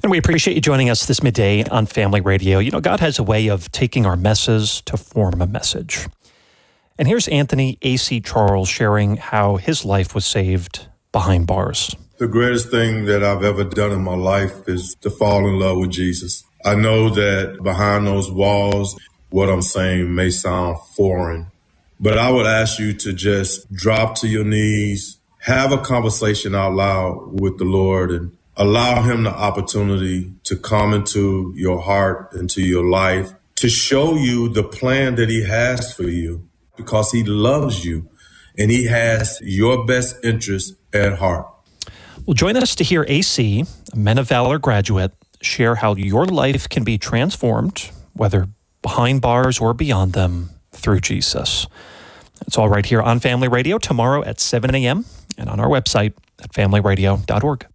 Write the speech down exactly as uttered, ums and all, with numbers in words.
And we appreciate you joining us this midday on Family Radio. You know, God has a way of taking our messes to form a message. And here's Anthony A C Charles sharing how his life was saved behind bars. The greatest thing that I've ever done in my life is to fall in love with Jesus. I know that behind those walls, what I'm saying may sound foreign, but I would ask you to just drop to your knees, have a conversation out loud with the Lord, and allow him the opportunity to come into your heart, into your life, to show you the plan that he has for you, because he loves you and he has your best interest at heart. Well, join us to hear A C, a Men of Valor graduate, share how your life can be transformed, whether behind bars or beyond them, through Jesus. It's all right here on Family Radio tomorrow at seven a.m. and on our website at family radio dot org.